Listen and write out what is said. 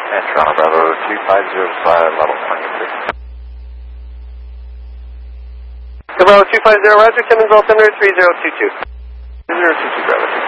And Toronto Bravo 2505, level 23. Bravo 250, roger, Simmons altimeter 3022. 3022, Bravo 250.